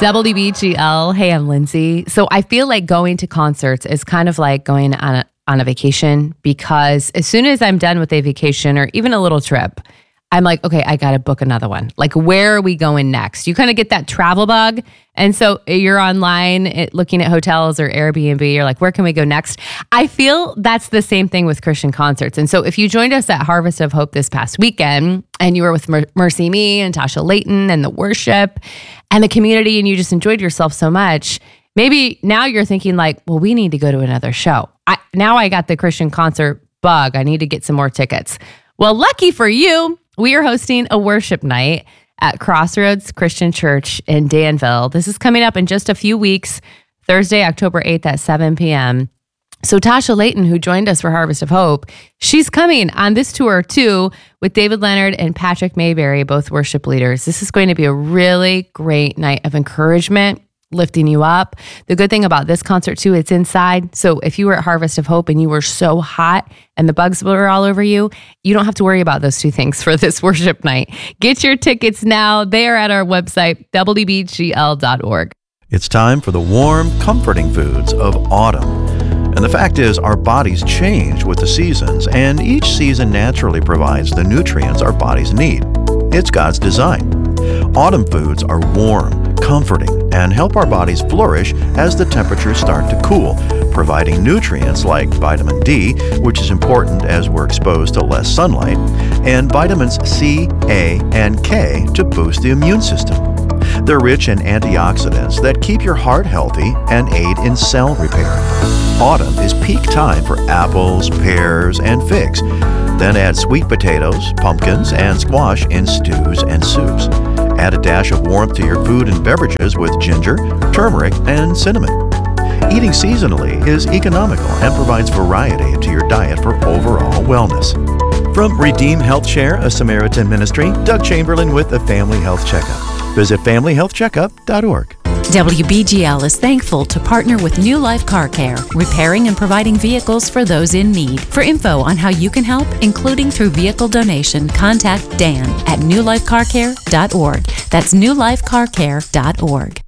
WBGL. Hey, I'm Lindsay. So I feel like going to concerts is kind of like going on a vacation, because as soon as I'm done with a vacation or even a little trip, I'm like, okay, I got to book another one. Like, where are we going next? You kind of get that travel bug. And so you're online looking at hotels or Airbnb. You're like, where can we go next? I feel that's the same thing with Christian concerts. And so if you joined us at Harvest of Hope this past weekend and you were with Mercy Me and Tasha Layton and the worship and the community, and you just enjoyed yourself so much, maybe now you're thinking like, well, we need to go to another show. Now I got the Christian concert bug. I need to get some more tickets. Well, lucky for you, we are hosting a worship night at Crossroads Christian Church in Danville. This is coming up in just a few weeks, Thursday, October 8th at 7 p.m. So Tasha Layton, who joined us for Harvest of Hope, she's coming on this tour too with David Leonard and Patrick Mayberry, both worship leaders. This is going to be a really great night of encouragement, lifting you up. The good thing about this concert too, it's inside. So if you were at Harvest of Hope and you were so hot and the bugs were all over you, you don't have to worry about those two things for this worship night. Get your tickets now. They are at our website, wbgl.org. It's time for the warm, comforting foods of autumn. And the fact is, our bodies change with the seasons, and each season naturally provides the nutrients our bodies need. It's God's design. Autumn foods are warm, comforting, and help our bodies flourish as the temperatures start to cool, providing nutrients like vitamin D, which is important as we're exposed to less sunlight, and vitamins C, A, and K to boost the immune system. They're rich in antioxidants that keep your heart healthy and aid in cell repair. Autumn is peak time for apples, pears, and figs. Then add sweet potatoes, pumpkins, and squash in stews and soups. Add a dash of warmth to your food and beverages with ginger, turmeric, and cinnamon. Eating seasonally is economical and provides variety to your diet for overall wellness. From Redeem Health Share, a Samaritan ministry, Doug Chamberlain with the Family Health Checkup. Visit familyhealthcheckup.org. WBGL is thankful to partner with New Life Car Care, repairing and providing vehicles for those in need. For info on how you can help, including through vehicle donation, contact Dan at newlifecarcare.org. That's newlifecarcare.org.